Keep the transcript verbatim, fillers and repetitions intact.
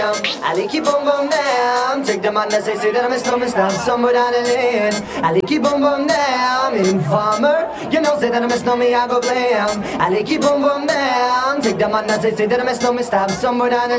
I like you boom boom down. Take the man that say say that I'm a snowman stamp somewhere down the lane. I like you boom boom down. Informer, you know say that I'm a snowman I go blame. I like you boom boom down. Take the man that say say that I'm a snowman stamp somewhere down the